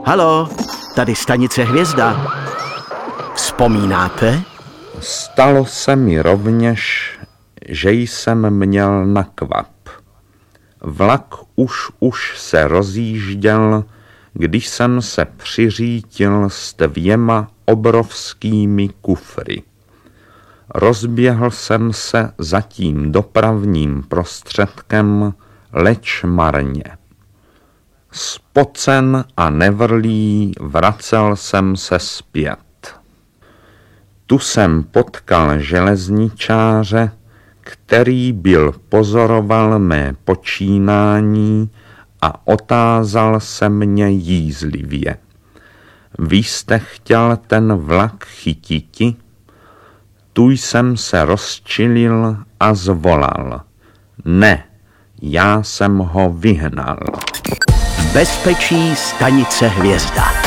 Halo, tady stanice Hvězda. Vzpomínáte? Stalo se mi rovněž, že jsem měl na kvap. Vlak už se rozjížděl, když jsem se přiřítil s 2 obrovskými kufry. Rozběhl jsem se za tím dopravním prostředkem, leč marně. Spocen a nevrlý vracel jsem se zpět. Tu jsem potkal železničáře, který byl pozoroval mé počínání a otázal se mě jízlivě. Vy jste chtěl ten vlak chytiti? Tu jsem se rozčilil a zvolal. Ne, já jsem ho vyhnal. Bezpečí stanice Hvězda.